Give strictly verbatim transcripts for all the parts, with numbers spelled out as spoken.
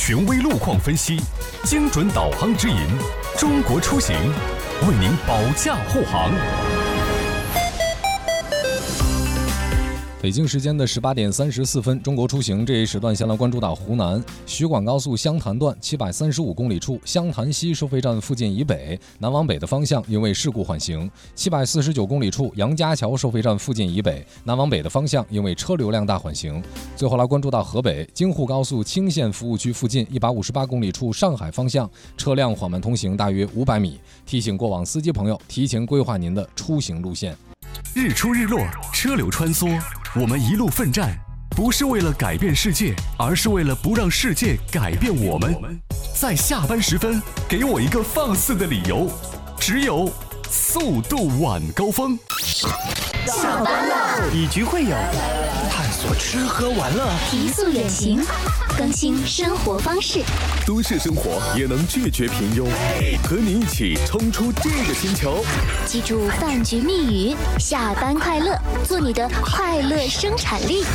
权威路况分析，精准导航指引，中国出行为您保驾护航。北京时间的十八点三十四分，中国出行这一时段先来关注到湖南徐广高速湘潭段七百三十五公里处湘潭西收费站附近以北南往北的方向因为事故缓行，七百四十九公里处杨家桥收费站附近以北南往北的方向因为车流量大缓行。最后来关注到河北京沪高速青线服务区附近一百五十八公里处上海方向车辆缓慢通行大约五百米，提醒过往司机朋友提前规划您的出行路线。 日出日落，车流穿梭，我们一路奋战，不是为了改变世界，而是为了不让世界改变我们。在下班时分，给我一个放肆的理由，只有速度晚高峰。 下班了， 以局会友，探索吃喝玩乐， 提速远行，更新生活方式。 都市生活也能拒绝平庸，和你一起冲出这个星球。 记住饭局密语：下班快乐，做你的快乐生产力。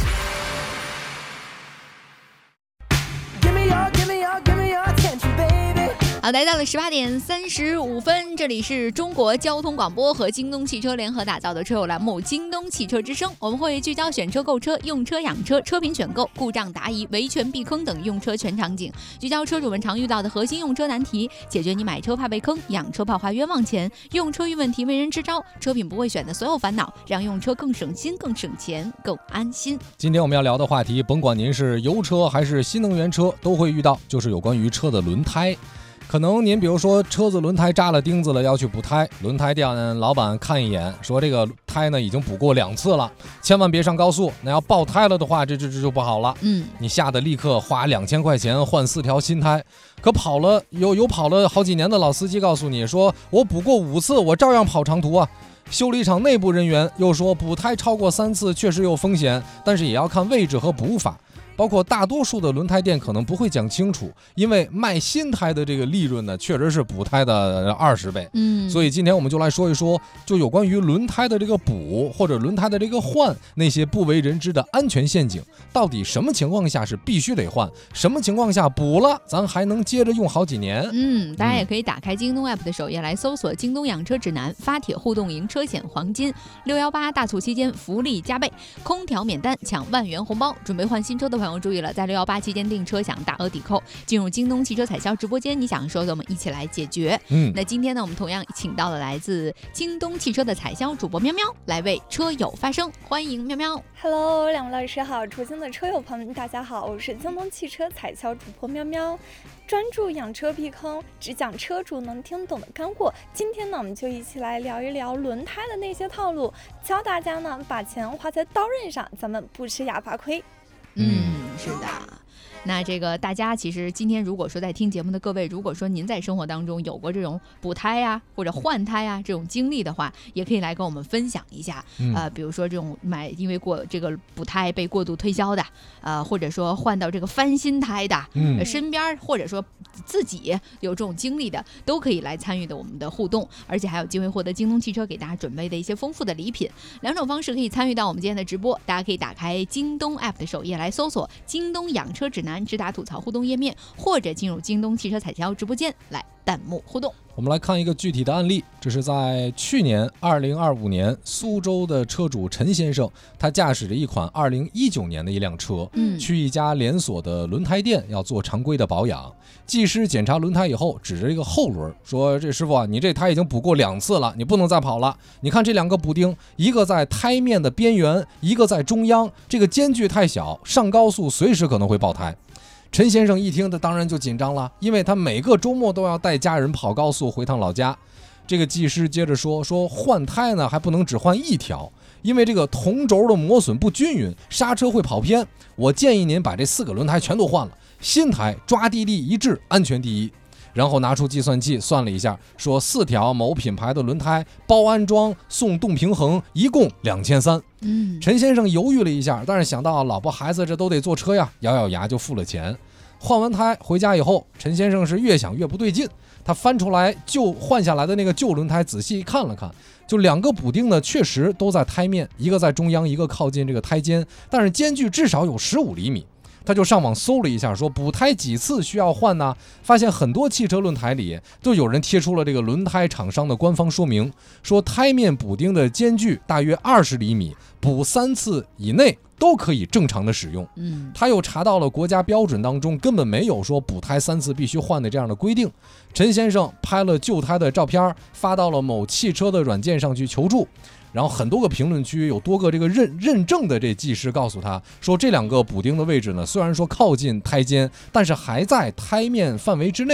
好，来到了十八点三十五分，这里是中国交通广播和京东汽车联合打造的车友栏目《京东汽车之声》，我们会聚焦选车、购车、用车、养车、车品选购、故障答疑、维权避坑等用车全场景，聚焦车主们常遇到的核心用车难题，解决你买车怕被坑、养车怕花冤枉钱、用车遇问题没人支招、车品不会选的所有烦恼，让用车更省心、更省钱、更安心。 今天我们要聊的话题，甭管您是油车还是新能源车，都会遇到，就是有关于车的轮胎。可能您比如说车子轮胎扎了钉子了，要去补胎，轮胎店老板看一眼说这个胎呢已经补过两次了，千万别上高速，那要爆胎了的话这这这就不好了。嗯，你吓得立刻花两千块钱换四条新胎，可跑了有有跑了好几年的老司机告诉你说我补过五次我照样跑长途啊。修理厂内部人员又说补胎超过三次确实有风险，但是也要看位置和补法。包括大多数的轮胎店可能不会讲清楚，因为卖新胎的这个利润呢，确实是补胎的二十倍。嗯，所以今天我们就来说一说，就有关于轮胎的这个补或者轮胎的这个换，那些不为人知的安全陷阱，到底什么情况下是必须得换，什么情况下补了咱还能接着用好几年。 嗯，大家也可以打开京东 app 的首页来搜索京东养车指南，发帖互动赢车险黄金，六一八大促期间福利加倍，空调免单抢万元红包，准备换新车的朋友注意了，在六一八期间订车享大额抵扣，进入京东汽车彩销直播间，你想说的我们一起来解决。嗯，那今天呢，我们同样请到了来自京东汽车的彩销主播喵喵来为车友发声，欢迎喵喵。 Hello， 两位老师好，出京的车友朋友们大家好，我是京东汽车彩销主播喵喵，专注养车避坑，只讲车主能听懂的干货。今天呢，我们就一起来聊一聊轮胎的那些套路，教大家呢把钱花在刀刃上，咱们不吃哑巴亏。 嗯，是的。那这个大家其实今天如果说在听节目的各位，如果说您在生活当中有过这种补胎呀、啊、或者换胎呀、啊、这种经历的话，也可以来跟我们分享一下。嗯、呃，比如说这种买因为过这个补胎被过度推销的，呃，或者说换到这个翻新胎的，嗯，呃、身边或者说自己有这种经历的，都可以来参与的我们的互动，而且还有机会获得京东汽车给大家准备的一些丰富的礼品。两种方式可以参与到我们今天的直播，大家可以打开京东 app 的首页来搜索京东养车指南直达吐槽互动页面，或者进入京东汽车彩销直播间来弹幕互动。 我们来看一个具体的案例，这是在去年二零二五年，苏州的车主陈先生，他驾驶着一款二零一九年的一辆车，嗯，去一家连锁的轮胎店要做常规的保养。技师检查轮胎以后，指着一个后轮说：“这师傅啊，你这胎已经补过两次了，你不能再跑了。你看这两个补丁，一个在胎面的边缘，一个在中央，这个间距太小，上高速随时可能会爆胎。”陈先生一听，他当然就紧张了，因为他每个周末都要带家人跑高速回趟老家。这个技师接着说说换胎呢，还不能只换一条，因为这个同轴的磨损不均匀，刹车会跑偏。我建议您把这四个轮胎全都换了，新胎抓地力一致，安全第一。然后拿出计算器算了一下，说四条某品牌的轮胎包安装送动平衡，一共两千三。嗯，陈先生犹豫了一下，但是想到老婆孩子这都得坐车呀，咬咬牙就付了钱。换完胎回家以后，陈先生是越想越不对劲，他翻出来旧换下来的那个旧轮胎仔细看了看，就两个补丁呢确实都在胎面，一个在中央，一个靠近这个胎尖，但是间距至少有十五厘米。 他就上网搜了一下，说补胎几次需要换呢？发现很多汽车论坛里都有人贴出了这个轮胎厂商的官方说明，说胎面补丁的间距大约二十厘米，补三次以内都可以正常的使用。 嗯， 他又查到了国家标准当中根本没有说补胎三次必须换的这样的规定。陈先生拍了旧胎的照片，发到了某汽车的软件上去求助。然后很多个评论区有多个这个认认证的这技师告诉他说，这两个补丁的位置呢，虽然说靠近胎间，但是还在胎面范围之内。